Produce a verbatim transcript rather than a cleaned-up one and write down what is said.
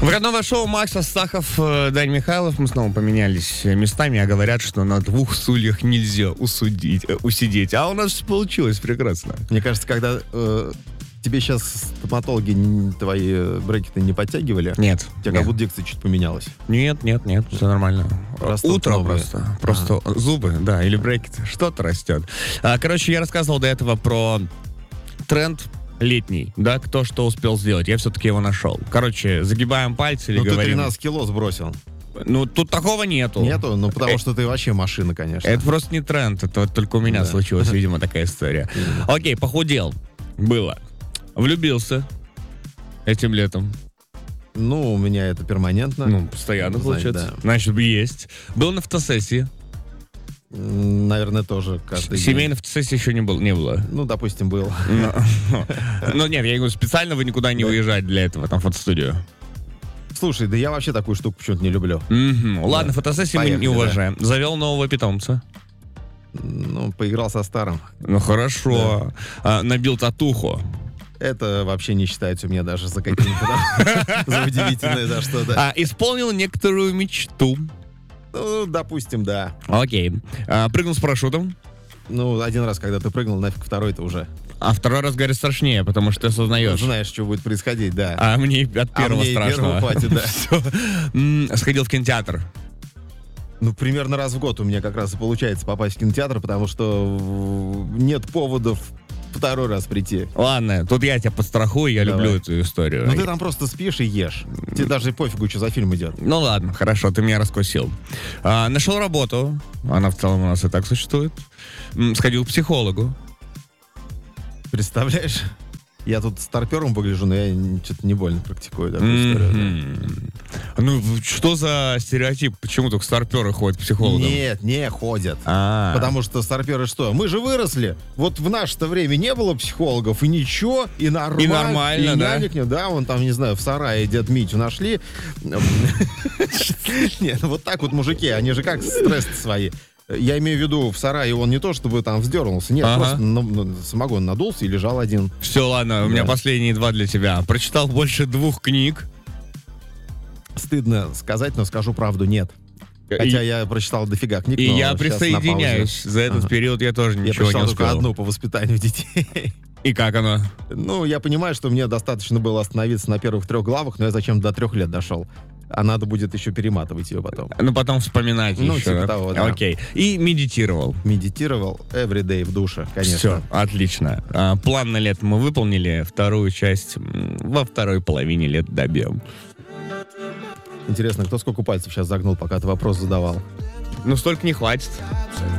Выходное шоу Макс Астахов, Дань Михайлов. Мы снова поменялись местами, а говорят, что на двух стульях нельзя усудить, усидеть. А у нас все получилось прекрасно. Мне кажется, когда э, тебе сейчас стоматологи твои брекеты не подтягивали, нет, у тебя нет. как будто дикция чуть поменялась. Нет, нет, нет, все нормально. Растут Утро новые. просто. Просто Ага. зубы, да, или брекеты. Что-то растет. А, короче, я рассказывал до этого про тренд летний, да, кто что успел сделать. Я все-таки его нашел. Короче, загибаем пальцы или Ну, ты говорим... тринадцать кило сбросил. Ну, тут такого нету. Нету? Ну, потому Э, что ты вообще машина, конечно. Это просто не тренд, это вот только у меня Да. случилась, видимо, такая история. Окей, похудел. Было. Влюбился этим летом. Ну, у меня это перманентно. Ну, постоянно, Знаешь, получается. да. Значит, есть. Был на фотосессии. М, Наверное, тоже каждый день. Семейной фотосессии еще не, был, не было. Ну, допустим, был. Но, ну, нет, я говорю, специально вы никуда не Да. выезжать для этого, там, фотостудию. Слушай, да я вообще такую штуку почему-то не люблю. Мгм. Ладно, фотосессии мы Поехали, не да. уважаем. Завел нового питомца. Ну, поиграл со старым. Ну, хорошо. А, набил татуху. Это вообще не считается у меня даже за каким-то там, за удивительное, за что-то. А, исполнил некоторую мечту. Ну, допустим, да. Окей. А, прыгнул с парашютом. Ну, один раз, когда ты прыгнул, нафиг второй-то уже. А второй раз, говорит, страшнее, потому что ты осознаешь. Знаешь, что будет происходить, да. А мне и от А первого мне и страшного. первого хватит, да. Всё. М, Сходил в кинотеатр. Ну, примерно раз в год у меня как раз и получается попасть в кинотеатр, потому что в- нет поводов второй раз прийти. Ладно, тут я тебя подстрахую, я Давай. люблю эту историю. Ну, ты там просто спишь и ешь. Тебе даже пофигу, что за фильм идет. Ну ладно, хорошо, ты меня раскусил. А, нашел работу, она в целом у нас и так существует. М, Сходил к психологу. Представляешь? Я тут старпером выгляжу, но я что-то не больно практикую такую историю. да. Мгм. Ну, в- что за стереотип? Почему только старперы ходят к психологам? Нет, не ходят. А, Потому что старперы что? Мы же выросли. Вот в наше-то время не было психологов, и ничего, и нормально. И нормально, и да? нянек нет. Да, вон там, не знаю, в сарае дед Митю нашли. Нет, вот так вот мужики, они же как стресс свои. Я имею в виду, в сарае он не то, чтобы там вздернулся. Нет, Ага. просто на- на- самогон надулся и лежал один. все, ладно, у меня Да. последние два для тебя. Прочитал больше двух книг. Стыдно сказать, но скажу правду, нет. Хотя я прочитал дофига книг, И но я щас на присоединяюсь. паузе. За этот Ага. период я тоже Я ничего не прочитал только успел. одну по воспитанию детей. И как оно? Ну, я понимаю, что мне достаточно было остановиться на первых трех главах, но я зачем до трех лет дошел. А надо будет еще перематывать ее потом. Ну, потом вспоминать Ну, еще. типа да? того, да. Окей. И медитировал. Медитировал everyday в душе, конечно. Все, отлично. А, план на лето мы выполнили. Вторую часть м, во второй половине лет добьем. Интересно, кто сколько пальцев сейчас загнул, пока ты вопрос задавал? Ну, столько не хватит.